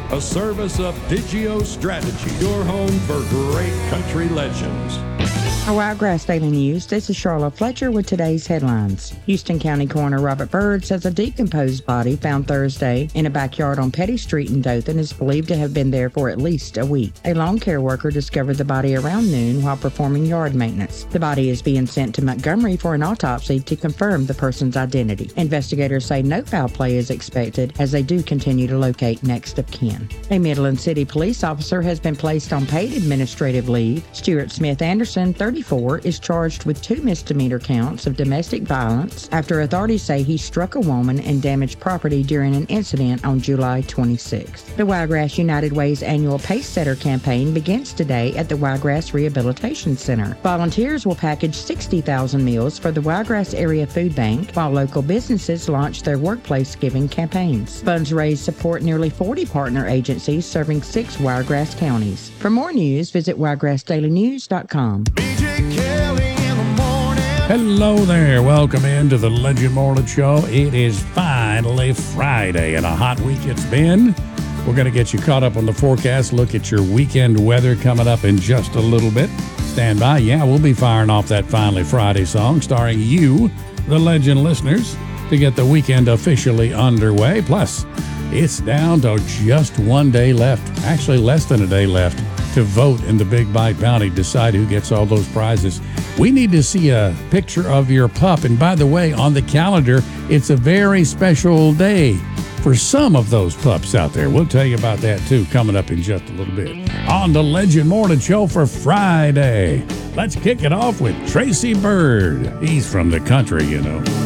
a service of Digio Strategy, your home for great country legends. Our Wiregrass Daily News, this is Charlotte Fletcher with today's headlines. Houston County Coroner Robert Byrd says a decomposed body found Thursday in a backyard on Petty Street in Dothan is believed to have been there for at least a week. A lawn care worker discovered the body around noon while performing yard maintenance. The body is being sent to Montgomery for an autopsy to confirm the person's identity. Investigators say no foul play is expected as they do continue to locate next of kin. A Midland City police officer has been placed on paid administrative leave. Stuart Smith Anderson, 34, is charged with 2 misdemeanor counts of domestic violence after authorities say he struck a woman and damaged property during an incident on July 26. The Wiregrass United Way's annual Pace Setter campaign begins today at the Wiregrass Rehabilitation Center. Volunteers will package 60,000 meals for the Wiregrass Area Food Bank, while local businesses launch their workplace giving campaigns. Funds raised support nearly 40 partner agencies serving 6 Wiregrass counties. For more news, visit wiregrassdailynews.com. Hello there. Welcome into the Legend Morland Show. It is finally Friday, and a hot week it's been. We're going to get you caught up on the forecast, look at your weekend weather coming up in just a little bit. Stand by. Yeah, we'll be firing off that Finally Friday song starring you, the Legend listeners, to get the weekend officially underway. Plus, it's down to just one day left, actually less than a day left, to vote in the Big Bite Bounty, decide who gets all those prizes. We need to see a picture of your pup. And by the way, on the calendar, it's a very special day for some of those pups out there. We'll tell you about that, too, coming up in just a little bit. On the Legend Morning Show for Friday. Let's kick it off with Tracy Byrd. He's from the country, you know.